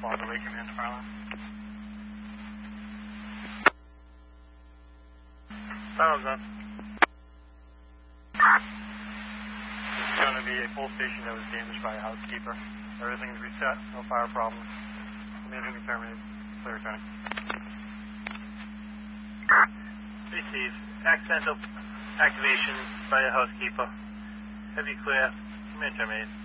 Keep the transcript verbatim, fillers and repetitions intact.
Waterway Command Farland. Final zone. It's going to be a full station that was damaged by a housekeeper. Everything's reset, no fire problems. Management terminated. Clear turn. Receive. Accidental activation by a housekeeper. Heavy clear. Command terminated.